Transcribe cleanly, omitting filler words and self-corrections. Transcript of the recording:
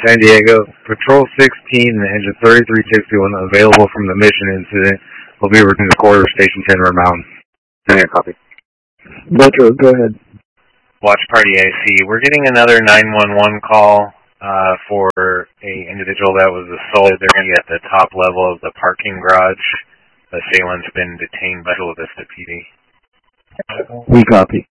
San Diego. Patrol 16 and engine 3361 available from the mission incident will be returning to quarter station 10 Red Mountain. Copy. Metro, go ahead. Watch Party AC. We're getting another 911 call for a individual that was assaulted. They're going to be at the top level of the parking garage. The assailant's been detained by Chula Vista PD. We copy.